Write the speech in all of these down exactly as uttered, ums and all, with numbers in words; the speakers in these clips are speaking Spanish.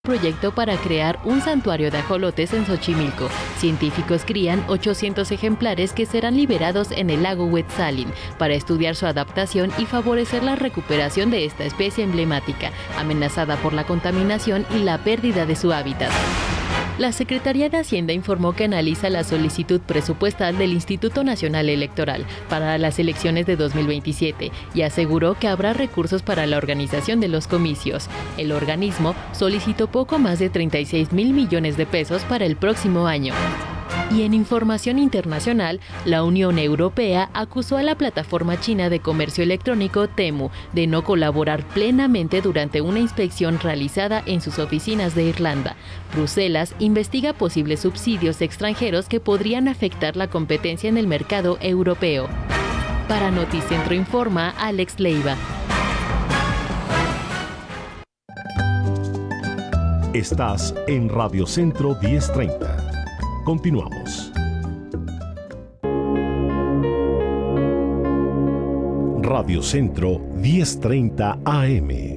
proyecto para crear un santuario de ajolotes en Xochimilco. Científicos crían ochocientos ejemplares que serán liberados en el lago Huetzalin para estudiar su adaptación y favorecer la recuperación de esta especie emblemática, amenazada por la contaminación y la pérdida de su hábitat. La Secretaría de Hacienda informó que analiza la solicitud presupuestal del Instituto Nacional Electoral para las elecciones de dos mil veintisiete y aseguró que habrá recursos para la organización de los comicios. El organismo solicitó poco más de treinta y seis mil millones de pesos para el próximo año. Y en información internacional, la Unión Europea acusó a la plataforma china de comercio electrónico Temu de no colaborar plenamente durante una inspección realizada en sus oficinas de Irlanda. Bruselas investiga posibles subsidios extranjeros que podrían afectar la competencia en el mercado europeo. Para Noticentro informa Alex Leiva. Estás en Radio Centro diez treinta. Continuamos. Radio Centro diez treinta A M.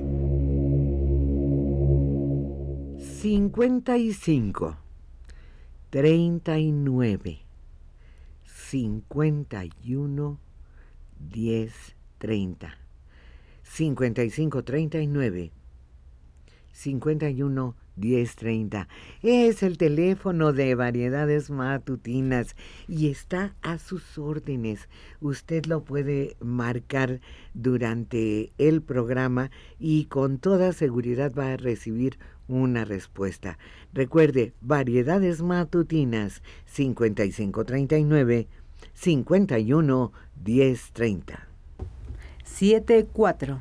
cincuenta y cinco, treinta y nueve, cincuenta y uno, diez, treinta. cincuenta y cinco, treinta y nueve, cincuenta y uno, diez, treinta. Es el teléfono de Variedades Matutinas y está a sus órdenes. Usted lo puede marcar durante el programa y con toda seguridad va a recibir una respuesta. Recuerde, Variedades Matutinas, cincuenta y cinco, treinta y nueve, cincuenta y uno, diez, treinta. siete cuatro.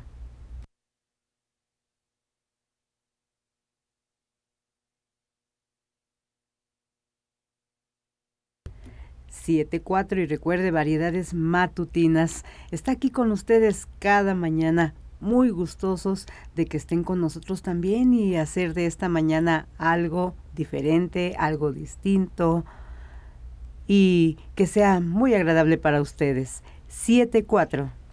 siete cuatro y recuerde, Variedades Matutinas está aquí con ustedes cada mañana, muy gustosos de que estén con nosotros también y hacer de esta mañana algo diferente, algo distinto y que sea muy agradable para ustedes. siete cuatro.